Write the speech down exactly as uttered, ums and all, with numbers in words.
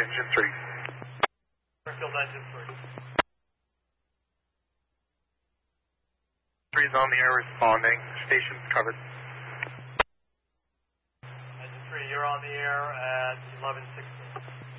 engine three. Springfield engine three. Three's on the air responding. Station's covered. Engine three, you're on the air at eleven sixteen.